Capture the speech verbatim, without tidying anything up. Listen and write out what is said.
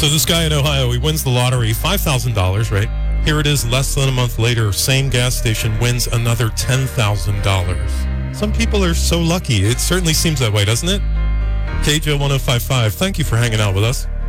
So this guy in Ohio, he wins the lottery, five thousand dollars, right? Here it is, less than a month later, same gas station wins another ten thousand dollars. Some people are so lucky. It certainly seems that way, doesn't it? K J one oh five point five, thank you for hanging out with us.